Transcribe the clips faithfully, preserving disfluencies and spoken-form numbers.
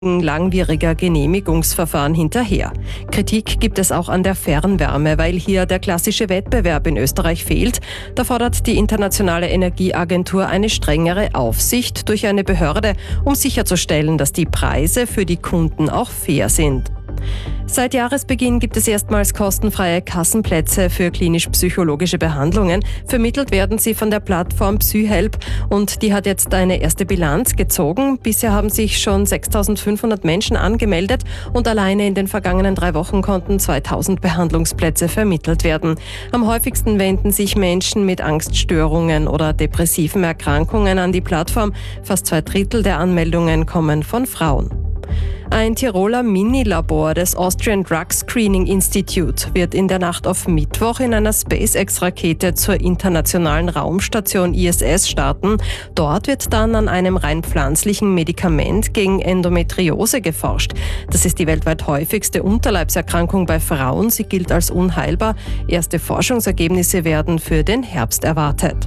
langwieriger Genehmigungsverfahren hinterher. Kritik gibt es auch an der Fernwärme, weil hier der klassische Wettbewerb in Österreich fehlt. Da fordert die Internationale Energieagentur eine strengere Aufsicht durch eine Behörde, um sicherzustellen, dass die Preise für die Kunden auch fair sind. Seit Jahresbeginn gibt es erstmals kostenfreie Kassenplätze für klinisch-psychologische Behandlungen. Vermittelt werden sie von der Plattform PsyHelp und die hat jetzt eine erste Bilanz gezogen. Bisher haben sich schon sechstausendfünfhundert Menschen angemeldet und alleine in den vergangenen drei Wochen konnten zweitausend Behandlungsplätze vermittelt werden. Am häufigsten wenden sich Menschen mit Angststörungen oder depressiven Erkrankungen an die Plattform. Fast zwei Drittel der Anmeldungen kommen von Frauen. Ein Tiroler Minilabor des Austrian Drug Screening Institute wird in der Nacht auf Mittwoch in einer SpaceX-Rakete zur internationalen Raumstation I S S starten. Dort wird dann an einem rein pflanzlichen Medikament gegen Endometriose geforscht. Das ist die weltweit häufigste Unterleibserkrankung bei Frauen. Sie gilt als unheilbar. Erste Forschungsergebnisse werden für den Herbst erwartet.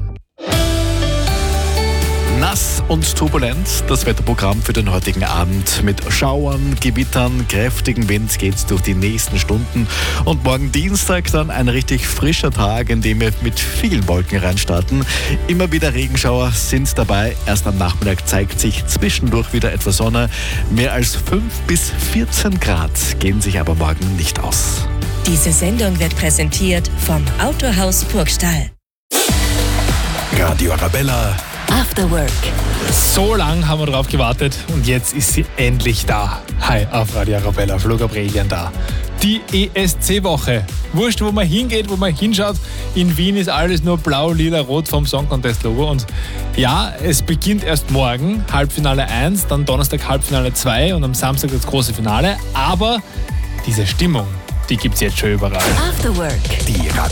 Nass und turbulent, das Wetterprogramm für den heutigen Abend. Mit Schauern, Gewittern, kräftigem Wind geht's durch die nächsten Stunden. Und morgen Dienstag dann ein richtig frischer Tag, in dem wir mit vielen Wolken reinstarten. Immer wieder Regenschauer sind dabei. Erst am Nachmittag zeigt sich zwischendurch wieder etwas Sonne. Mehr als fünf bis vierzehn Grad gehen sich aber morgen nicht aus. Diese Sendung wird präsentiert vom Autohaus Burgstall. Radio Arabella. After Work. So lang haben wir drauf gewartet und jetzt ist sie endlich da. Hi, auf Radio Arabella, Flo Gabrielian da. Die E S C-Woche. Wurscht, wo man hingeht, wo man hinschaut. In Wien ist alles nur blau, lila, rot vom Song Contest-Logo. Und ja, es beginnt erst morgen, Halbfinale eins, dann Donnerstag Halbfinale zwei und am Samstag das große Finale. Aber diese Stimmung, die gibt's jetzt schon überall. After Work. Die Radio